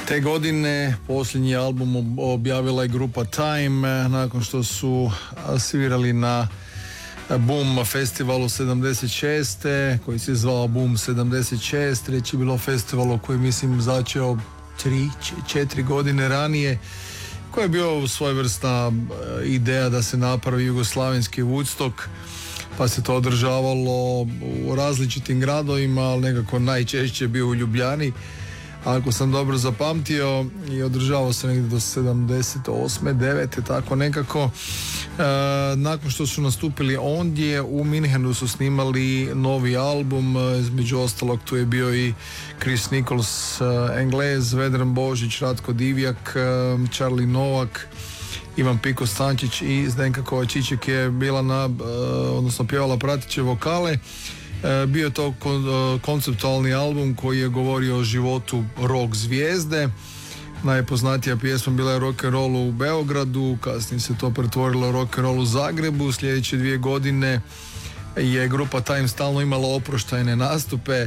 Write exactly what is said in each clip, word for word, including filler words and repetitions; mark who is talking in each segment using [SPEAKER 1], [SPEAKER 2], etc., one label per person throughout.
[SPEAKER 1] Te godine posljednji album objavila je grupa Time nakon što su svirali na Boom festivalu sedamdeset šeste koji se zvao Boom sedamdeset šest. Riječ je bilo o festivalu koji mislim začeo tri, četiri godine ranije, koji je bio svojevrsna ideja da se napravi jugoslavenski Woodstock, pa se to održavalo u različitim gradovima, ali nekako najčešće bio u Ljubljani, ako sam dobro zapamtio, i održavao se negdje do sedamdeset osme, devete tako nekako. E, nakon što su nastupili ondje, u Minhenu su snimali novi album, između ostalog tu je bio i Chris Nichols, Englez, Vedran Božić, Ratko Divjak, Charlie Novak, Ivan Piko Stančić i Zdenka Kovačićek je bila na, odnosno pjevala prateće vokale. Bio je to konceptualni album koji je govorio o životu rock zvijezde. Najpoznatija pjesma bila je Rock and Roll u Beogradu, kasnije se to pretvorilo Rock and Roll u Zagrebu. Sljedeće dvije godine je grupa Time stalno imala oproštajne nastupe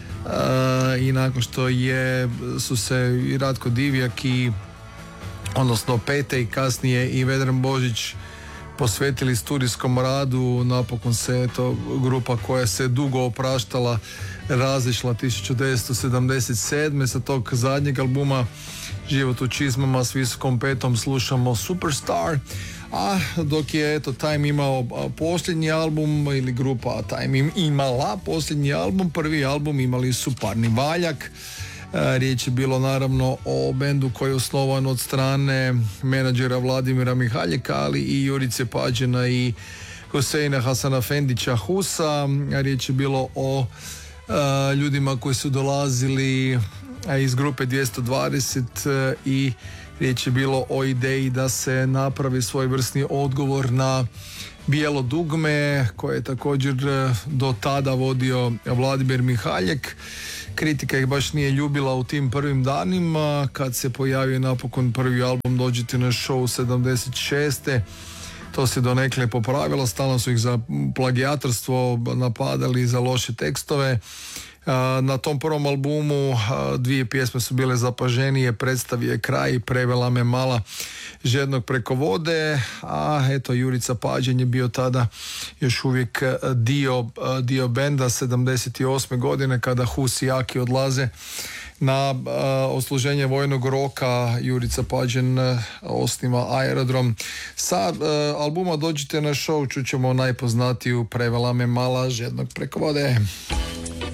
[SPEAKER 1] i nakon što je su se i Ratko Divjak i odnosno Pete i kasnije i Vedran Božić posvetili studijskom radu, napokon se to grupa koja se dugo opraštala razišla tisuću devetsto sedamdeset sedme. Sa tog zadnjeg albuma Život u čizmama s visokom petom slušamo Superstar, a dok je eto Time imao posljednji album, ili grupa Time imala posljednji album, prvi album imali su Parni valjak. Riječ je bilo naravno o bendu koji je osnovan od strane menadžera Vladimira Mihaljeka, ali i Jurice Pađena i Huseina Hasanafendića Husa. Riječ je bilo o a, ljudima koji su dolazili a, iz grupe dvjesto dvadeset a, i riječ je bilo o ideji da se napravi svojevrsni odgovor na Bijelo dugme koje je također do tada vodio Vladimir Mihaljek. Kritika ih baš nije ljubila u tim prvim danima. Kad se pojavio napokon prvi album Dođite na show sedamdeset šeste, to se donekle popravilo. Stalno su ih za plagijatorstvo napadali, za loše tekstove. Na tom prvom albumu dvije pjesme su bile zapaženije, Predstavi je kraj, Prevela me mala žednog preko vode, a eto Jurica Pađen je bio tada još uvijek dio, dio benda. Sedamdeset osme godine kada Hus i Aki odlaze na uh, odsluženje vojnog roka, Jurica Pađen uh, osniva Aerodrom. Sa uh, albuma Dođite na show čućemo najpoznatiju Prevela me mala žednog preko vode.